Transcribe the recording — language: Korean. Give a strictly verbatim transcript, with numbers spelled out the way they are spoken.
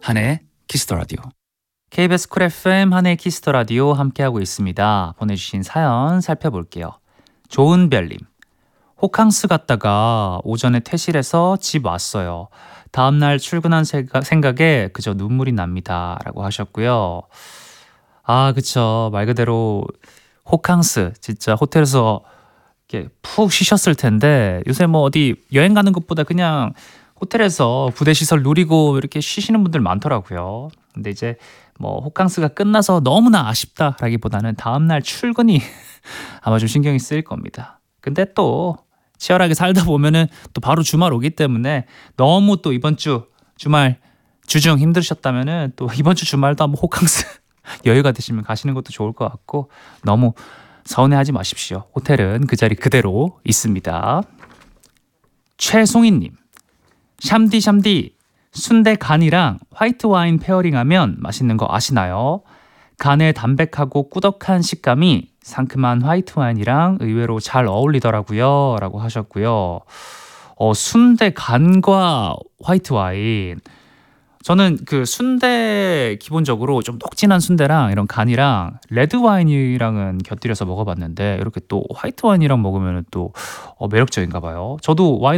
한혜의 키스 더 라디오. 케이비에스 쿨 에프엠 한혜의 키스 더 라디오 함께하고 있습니다. 보내주신 사연 살펴볼게요. 조은별님, 호캉스 갔다가 오전에 퇴실해서 집 왔어요. 다음날 출근한 생각, 생각에 그저 눈물이 납니다. 라고 하셨고요. 아, 그쵸. 말 그대로 호캉스, 진짜 호텔에서 이렇게 푹 쉬셨을 텐데 요새 뭐 어디 여행 가는 것보다 그냥 호텔에서 부대 시설 누리고 이렇게 쉬시는 분들 많더라고요. 근데 이제 뭐 호캉스가 끝나서 너무나 아쉽다라기보다는 다음날 출근이 아마 좀 신경이 쓰일 겁니다. 근데 또 치열하게 살다 보면은 또 바로 주말 오기 때문에 너무 또 이번 주 주말 주중 힘드셨다면은 또 이번 주 주말도 한번 호캉스 여유가 되시면 가시는 것도 좋을 것 같고, 너무 서운해하지 마십시오. 호텔은 그 자리 그대로 있습니다. 최송이님, 샴디 샴디, 순대 간이랑 화이트 와인 페어링하면 맛있는 거 아시나요? 간의 담백하고 꾸덕한 식감이 상큼한 화이트 와인이랑 의외로 잘 어울리더라고요. 라고 하셨고요. 어, 순대 간과 화이트 와인. 저는 그 순대 기본적으로 좀 녹진한 순대랑 이런 간이랑 레드 와인이랑은 곁들여서 먹어봤는데 이렇게 또 화이트 와인이랑 먹으면 또 어, 매력적인가 봐요. 저도 와인